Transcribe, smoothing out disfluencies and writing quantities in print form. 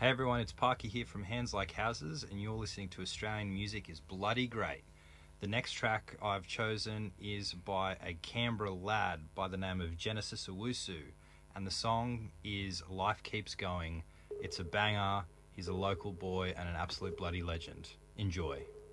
Hey everyone, it's Parky here from Hands Like Houses, and you're listening to Australian Music is Bloody Great. The next track I've chosen is by a Canberra lad by the name of Genesis Owusu, and the song is Life Keeps Going. It's a banger, he's a local boy and an absolute bloody legend. Enjoy.